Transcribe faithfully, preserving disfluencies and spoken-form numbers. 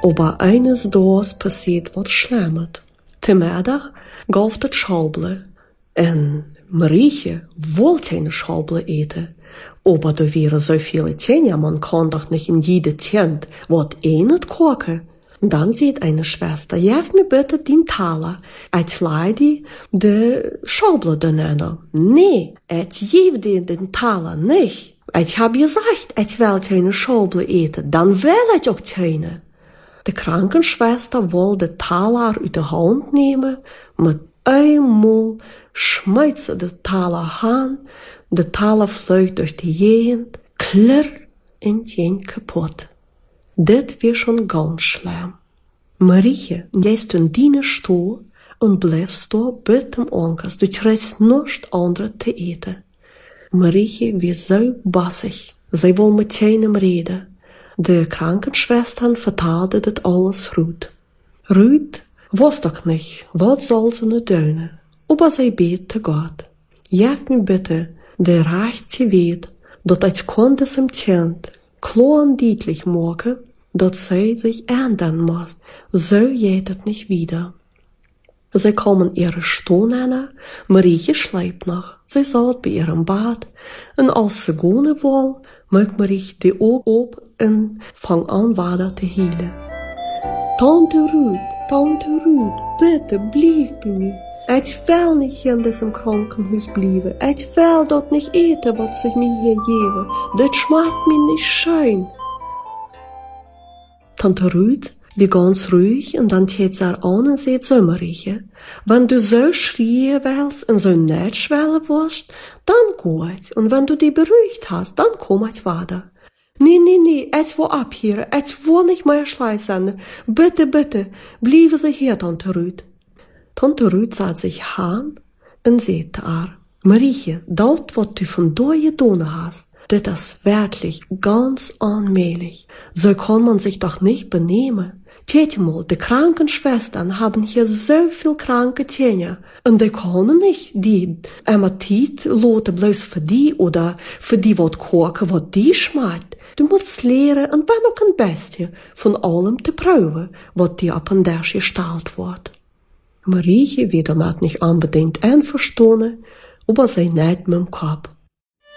Aber eines dags passiert wat schlimmet. Te middag gaf het schauble. En Marietje wollte eine Schauble eten. Aber da wäre so viele Tjenja, man kann doch nicht in jede Tent wat einet kochen. Dann sieht eine Schwester, geef mir bitte den Taler. Ich leide de Schauble nennen. Nee, ich gebe dir den Taler nicht. Ich hab gesagt, ich will eine Schauble eten, dann will ich auch keine. Die Krankenschwester wollte den Taler uit de Hand nehmen, mit einmal schmeißt sie den Taler an, der Taler fliegt durch die Gegend, klirr in jen kaputt. Dit weer schon ganz schlimm. Marietje gehst in die stoel en blijft sto bij dem onkels, du kriegst nichts anderes te eten. Marietje wie so bassig, sie will mit keinem reden. De Krankenschwestern vertaalden dit alles Ruth. Ruth wusste doch nicht, was soll sie nu doen, aber sie bete Gott. Geef mir bitte de rechte weet, dat ich konnte es im Tent klar und deutlich machen, dat sie sich ändern muss, so geht es nicht wieder. Sie kommen ihre Stunde an, Marietje schläft noch, sie saß bei ihrem Bad, und als sie gehen will, macht Marietje die Augen op und fang an weiter zu heulen. Tante Ruth, Tante Ruth, bitte, bleib bei mir. Ich will nicht in diesem Krankenhaus bleiben. Ich will dort nicht eten, was sie mir hier geben. Das schmeckt mir nicht schön. Tante Ruth wie ganz ruhig und dann tät sie an und sagt so, Marietje, wenn du so schreien willst und so nicht schwellen wirst, dann gut. Und wenn du dich beruhigt hast, dann komm ich weiter. Nee, nee, nee, ich will abhören. Ich will nicht mehr schleißen. Bitte, bitte, bleiben Sie hier, Tante Ruth. Tante Ruth sah sich an und sagte ihr, Marietje, dort, was du von dir getan hast, das ist wirklich ganz allmählich. So kann man sich doch nicht benehmen. Tät mal, die Krankenschwestern haben hier so viel kranke Tjenja und die können nicht die Hämatit loten bloß für die oder für die, was kochen, was die schmeckt. Du musst lernen und wenn auch ein bisschen von allem zu prüfen, was dir ab und der gestellt wird. Marietje wird damit nicht unbedingt einverstanden, aber sie nicht mit dem Kopf.